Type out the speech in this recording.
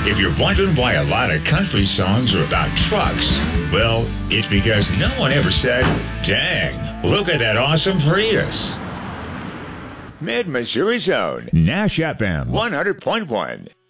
If you're wondering why a lot of country songs are about trucks, well, it's because no one ever said, dang, look at that awesome Prius. Mid-Missouri Zone, Nash FM 100.1.